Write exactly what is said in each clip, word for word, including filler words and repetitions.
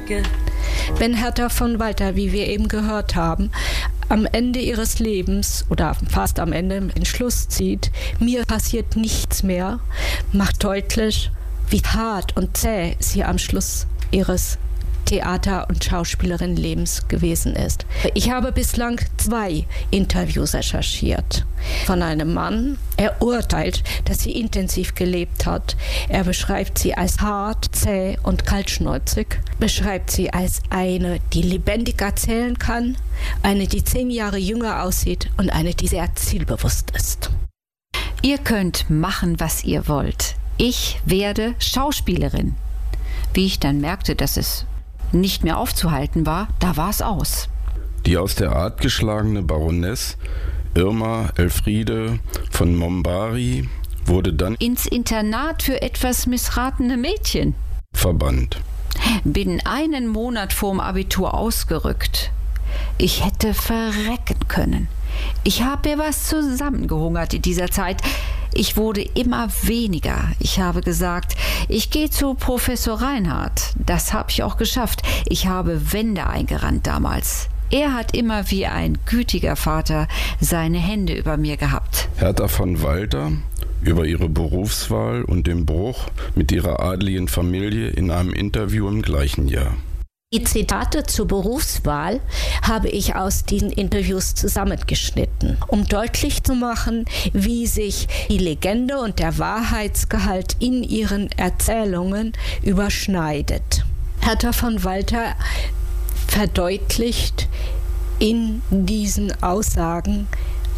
Wenn Hertha von Walter, wie wir eben gehört haben, am Ende ihres Lebens oder fast am Ende den Schluss zieht, mir passiert nichts mehr, macht deutlich, wie hart und zäh sie am Schluss ihres Theater- und Schauspielerinnenlebens gewesen ist. Ich habe bislang zwei Interviews recherchiert. Von einem Mann. Er urteilt, dass sie intensiv gelebt hat. Er beschreibt sie als hart, zäh und kaltschnäuzig. Beschreibt sie als eine, die lebendig erzählen kann, eine, die zehn Jahre jünger aussieht und eine, die sehr zielbewusst ist. Ihr könnt machen, was ihr wollt. Ich werde Schauspielerin. Wie ich dann merkte, dass es nicht mehr aufzuhalten war, da war es aus. Die aus der Art geschlagene Baroness Irma Elfriede von Mombari wurde dann ins Internat für etwas missratene Mädchen verbannt. Binnen einen Monat vorm Abitur ausgerückt. Ich hätte verrecken können. Ich habe mir was zusammengehungert in dieser Zeit. Ich wurde immer weniger. Ich habe gesagt, ich gehe zu Professor Reinhardt. Das habe ich auch geschafft. Ich habe Wände eingerannt damals. Er hat immer wie ein gütiger Vater seine Hände über mir gehabt. Hertha von Walter über ihre Berufswahl und den Bruch mit ihrer adligen Familie in einem Interview im gleichen Jahr. Die Zitate zur Berufswahl habe ich aus diesen Interviews zusammengeschnitten, um deutlich zu machen, wie sich die Legende und der Wahrheitsgehalt in ihren Erzählungen überschneidet. Hertha von Walter verdeutlicht in diesen Aussagen,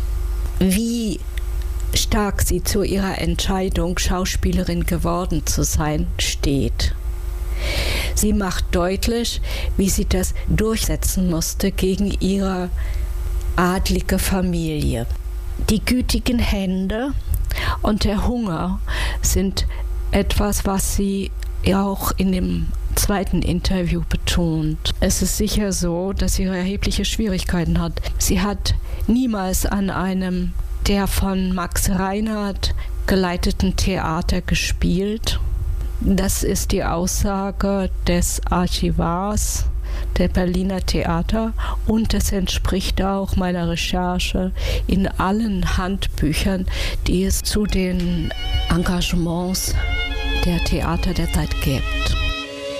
wie stark sie zu ihrer Entscheidung, Schauspielerin geworden zu sein, steht. Sie macht deutlich, wie sie das durchsetzen musste gegen ihre adlige Familie. Die gütigen Hände und der Hunger sind etwas, was sie auch in dem zweiten Interview betont. Es ist sicher so, dass sie erhebliche Schwierigkeiten hat. Sie hat niemals an einem der von Max Reinhardt geleiteten Theater gespielt. Das ist die Aussage des Archivars der Berliner Theater und es entspricht auch meiner Recherche in allen Handbüchern, die es zu den Engagements der Theater der Zeit gibt.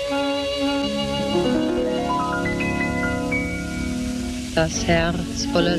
Das Herz voller